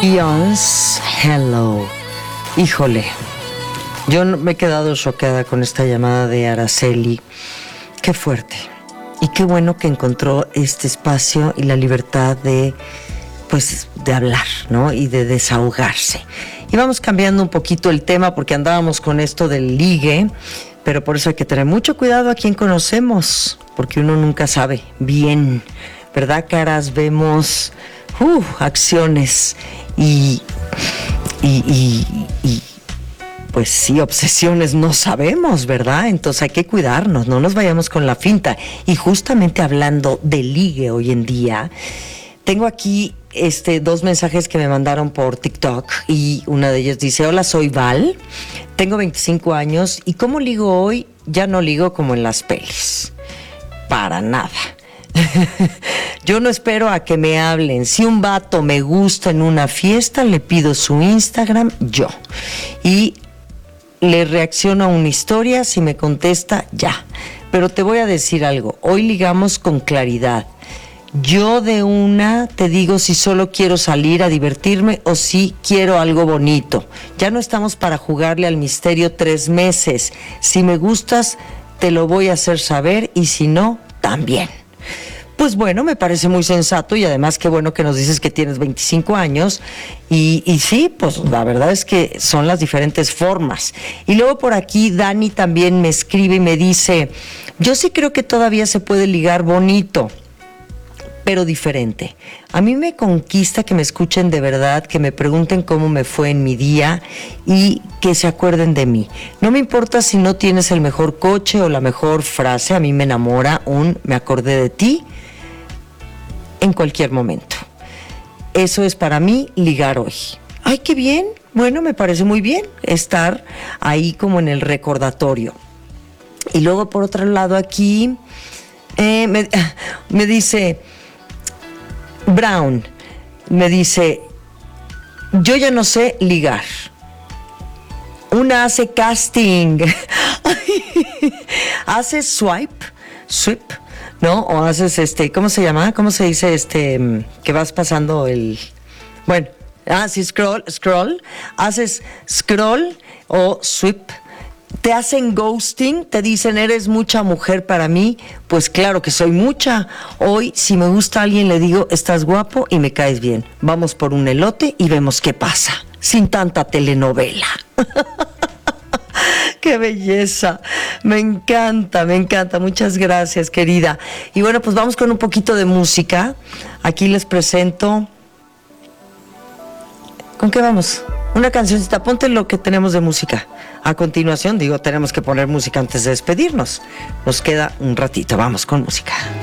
Beyoncé, Hello. Híjole, yo me he quedado choqueada con esta llamada de Araceli. Qué fuerte. Y qué bueno que encontró este espacio y la libertad de, pues, de hablar, ¿no? Y de desahogarse. Y vamos cambiando un poquito el tema porque andábamos con esto del ligue, pero por eso hay que tener mucho cuidado a quien conocemos, porque uno nunca sabe bien, ¿verdad? Caras vemos, acciones y pues sí, obsesiones no sabemos, ¿verdad? Entonces hay que cuidarnos, no nos vayamos con la finta. Y justamente hablando de ligue hoy en día, tengo aquí dos mensajes que me mandaron por TikTok y una de ellas dice: hola, soy Val, tengo 25 años y ¿cómo ligo hoy? Ya no ligo como en las pelis, para nada. Yo no espero a que me hablen. Si un vato me gusta en una fiesta, le pido su Instagram yo y le reacciono a una historia. Si me contesta, ya. Pero te voy a decir algo, hoy ligamos con claridad. Yo de una te digo si solo quiero salir a divertirme o si quiero algo bonito. Ya no estamos para jugarle al misterio 3 meses. Si me gustas, te lo voy a hacer saber y si no, también. Pues bueno, me parece muy sensato y además qué bueno que nos dices que tienes 25 años y sí, pues la verdad es que son las diferentes formas. Y luego por aquí Dani también me escribe y me dice: yo sí creo que todavía se puede ligar bonito, pero diferente. A mí me conquista que me escuchen de verdad, que me pregunten cómo me fue en mi día y que se acuerden de mí. No me importa si no tienes el mejor coche o la mejor frase, a mí me enamora me acordé de ti en cualquier momento. Eso es para mí ligar hoy. ¡Ay, qué bien! Bueno, me parece muy bien estar ahí como en el recordatorio. Y luego por otro lado aquí me dice Brown, me dice: yo ya no sé ligar. Una hace casting, hace swipe, ¿no? O haces ¿cómo se llama? ¿Cómo se dice que vas pasando bueno, sí, scroll, haces scroll o swipe. Te hacen ghosting, te dicen eres mucha mujer para mí. Pues claro que soy mucha. Hoy, si me gusta a alguien, le digo: estás guapo y me caes bien. Vamos por un elote y vemos qué pasa. Sin tanta telenovela. ¡Qué belleza! Me encanta. Muchas gracias, querida. Y bueno, pues vamos con un poquito de música. Aquí les presento... ¿Con qué vamos? Una cancioncita. Ponte lo que tenemos de música. A continuación, tenemos que poner música antes de despedirnos. Nos queda un ratito. Vamos con música.